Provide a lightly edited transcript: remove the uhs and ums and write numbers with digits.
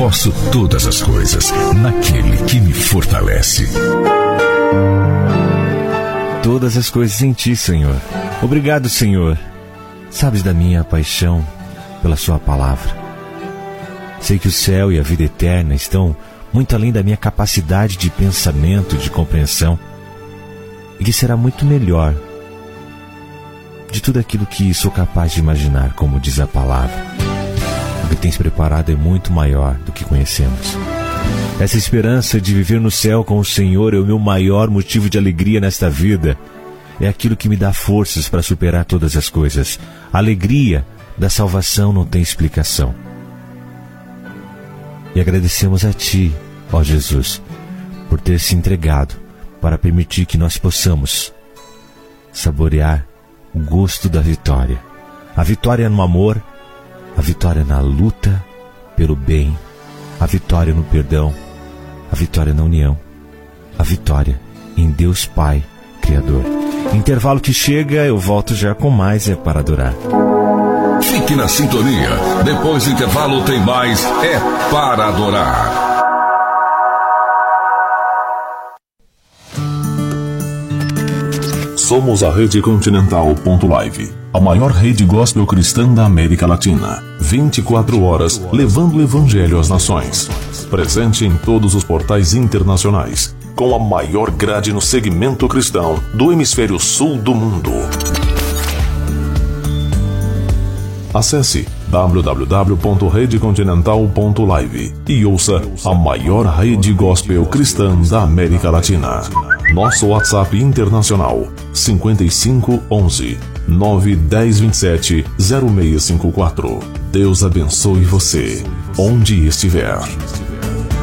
Posso todas as coisas naquele que me fortalece. Todas as coisas em ti, Senhor. Obrigado, Senhor. Sabes da minha paixão pela sua palavra. Sei que o céu e a vida eterna estão muito além da minha capacidade de pensamento, de compreensão, e que será muito melhor de tudo aquilo que sou capaz de imaginar, como diz a palavra. O que tens preparado é muito maior do que conhecemos. Essa esperança de viver no céu com o Senhor é o meu maior motivo de alegria nesta vida. É aquilo que me dá forças para superar todas as coisas. A alegria da salvação não tem explicação. E agradecemos a Ti, ó Jesus, por ter se entregado para permitir que nós possamos saborear o gosto da vitória. A vitória no amor, a vitória na luta pelo bem, a vitória no perdão, a vitória na união, a vitória em Deus Pai, Criador. Intervalo que chega, eu volto já com mais É para Adorar. Fique na sintonia. Depois do intervalo tem mais É para Adorar. Somos a Rede Continental.live, a maior rede gospel cristã da América Latina. 24 horas levando o evangelho às nações. Presente em todos os portais internacionais, com a maior grade no segmento cristão do hemisfério sul do mundo. Acesse www.redecontinental.live e ouça a maior rede gospel cristã da América Latina. Nosso WhatsApp internacional 5511 91027 0654. Deus abençoe você, onde estiver.